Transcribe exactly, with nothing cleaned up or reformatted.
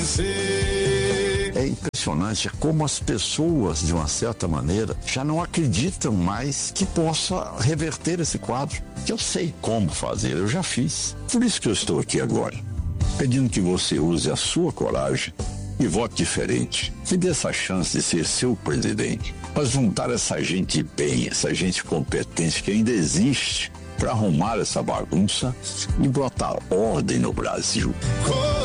vencer. É impressionante como as pessoas, de uma certa maneira, já não acreditam mais que possa reverter esse quadro. Que eu sei como fazer, eu já fiz. Por isso que eu estou aqui agora, pedindo que você use a sua coragem e vote diferente. Me dê essa chance de ser seu presidente. Para juntar essa gente bem, essa gente competente que ainda existe, para arrumar essa bagunça e botar ordem no Brasil.